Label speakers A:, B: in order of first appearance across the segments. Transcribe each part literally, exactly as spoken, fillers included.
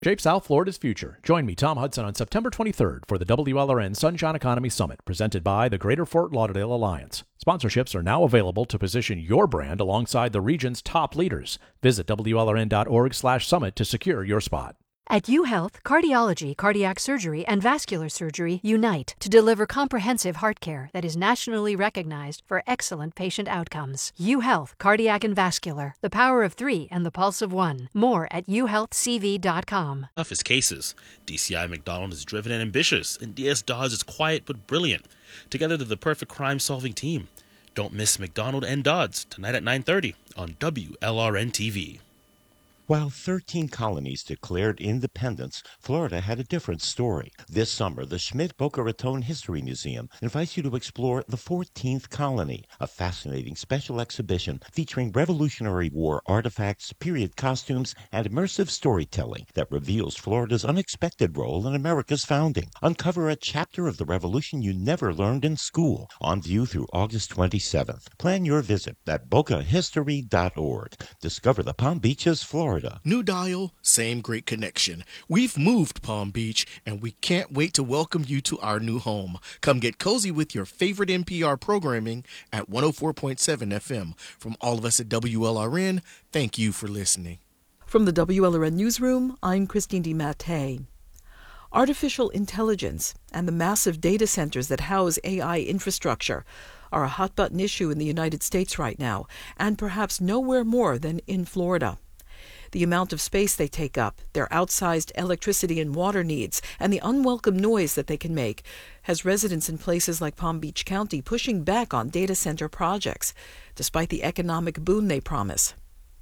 A: Shape South Florida's future. Join me, Tom Hudson, on September twenty-third for the W L R N Sunshine Economy Summit, presented by the Greater Fort Lauderdale Alliance. Sponsorships are now available to position your brand alongside the region's top leaders. Visit W L R N dot org slash summit to secure your spot.
B: At UHealth, cardiology, cardiac surgery, and vascular surgery unite to deliver comprehensive heart care that is nationally recognized for excellent patient outcomes. UHealth, cardiac and vascular, the power of three and the pulse of one. More at u health c v dot com.
C: Toughest cases. D C I McDonald is driven and ambitious, and D S Dodds is quiet but brilliant. Together they're the perfect crime-solving team. Don't miss McDonald and Dodds tonight at nine thirty on W L R N T V.
D: While thirteen colonies declared independence, Florida had a different story. This summer, the Schmidt-Boca Raton History Museum invites you to explore the fourteenth colony, a fascinating special exhibition featuring Revolutionary War artifacts, period costumes, and immersive storytelling that reveals Florida's unexpected role in America's founding. Uncover a chapter of the Revolution you never learned in school. On view through August twenty-seventh. Plan your visit at boca history dot org. Discover the Palm Beaches, Florida.
E: New dial, same great connection. We've moved Palm Beach, and we can't wait to welcome you to our new home. Come get cozy with your favorite N P R programming at one oh four point seven F M. From all of us at W L R N, thank you for listening.
F: From the W L R N Newsroom, I'm Christine DiMattei. Artificial intelligence and the massive data centers that house A I infrastructure are a hot-button issue in the United States right now, and perhaps nowhere more than in Florida. The amount of space they take up, their outsized electricity and water needs, and the unwelcome noise that they can make has residents in places like Palm Beach County pushing back on data center projects, despite the economic boon they promise.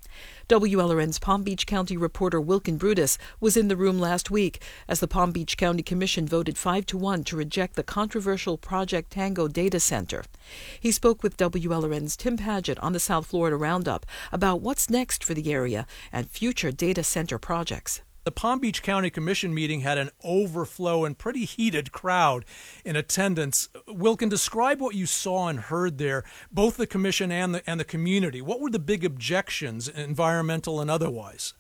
F: W L R N's Palm Beach County reporter Wilkin Brutus was in the room last week as the Palm Beach County Commission voted five to one to reject the controversial Project Tango data center. He spoke with W L R N's Tim Padgett on the South Florida Roundup about what's next for the area and future data center projects.
G: The Palm Beach County Commission meeting had an overflow and pretty heated crowd in attendance. Wilkin, describe what you saw and heard there, both the commission and the and the community. What were the big objections, environmental and otherwise?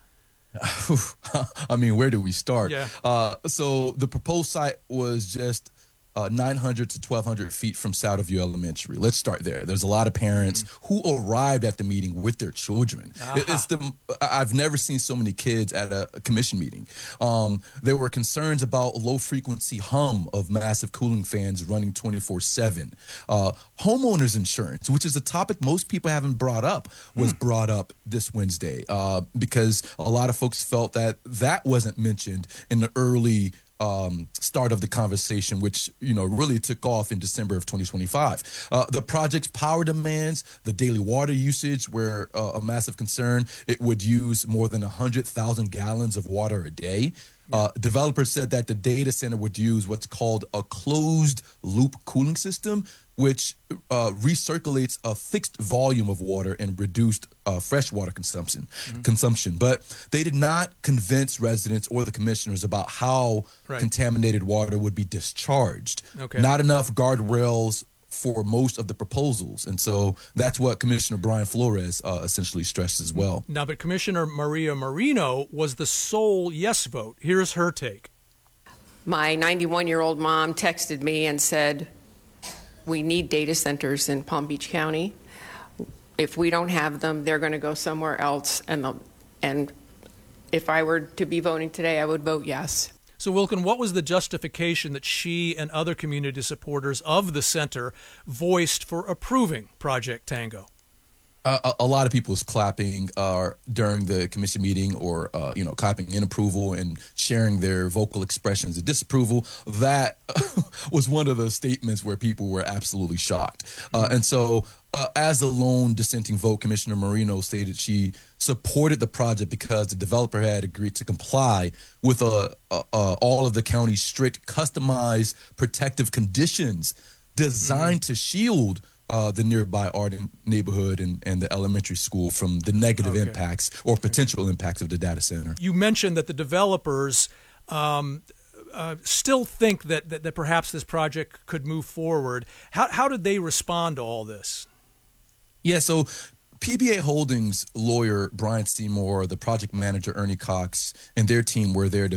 H: I mean, where do we start?
G: Yeah.
H: Uh, so the proposed site was just Uh, nine hundred to twelve hundred feet from Southview Elementary. Let's start there. There's a lot of parents mm-hmm. who arrived at the meeting with their children. Uh-huh. It's the I've never seen so many kids at a, a commission meeting. Um, there were concerns about low-frequency hum of massive cooling fans running twenty-four seven. Uh, homeowners insurance, which is a topic most people haven't brought up, was mm. brought up this Wednesday uh, because a lot of folks felt that that wasn't mentioned in the early Um, start of the conversation, which, you know, really took off in December of twenty twenty-five. Uh, the project's power demands, the daily water usage were uh, a massive concern. It would use more than one hundred thousand gallons of water a day. Uh, developers said that the data center would use what's called a closed loop cooling system, which uh, recirculates a fixed volume of water and reduced uh, freshwater consumption. Mm-hmm. Consumption, but they did not convince residents or the commissioners about how right. contaminated water would be discharged.
G: Okay.
H: Not enough guardrails for most of the proposals, and so that's what Commissioner Brian Flores uh, essentially stressed as well.
G: Now, but Commissioner Maria Marino was the sole yes vote. Here's her take.
I: My ninety-one-year-old mom texted me and said, we need data centers in Palm Beach County. If we don't have them, they're going to go somewhere else. And the, and if I were to be voting today, I would vote yes.
G: So, Wilkin, what was the justification that she and other community supporters of the center voiced for approving Project Tango?
H: Uh, a, a lot of people was clapping uh, during the commission meeting, or uh, you know, clapping in approval and sharing their vocal expressions of disapproval. That was one of those statements where people were absolutely shocked. Uh, and so, uh, as a lone dissenting vote, Commissioner Marino stated she supported the project because the developer had agreed to comply with uh, uh, uh, all of the county's strict, customized protective conditions designed mm-hmm. to shield Uh, the nearby Arden neighborhood and, and the elementary school from the negative okay. impacts or potential okay. impacts of the data center.
G: You mentioned that the developers um, uh, still think that, that that perhaps this project could move forward. How how did they respond to all this?
H: Yeah, so P B A Holdings lawyer Brian Seymour, the project manager Ernie Cox, and their team were there to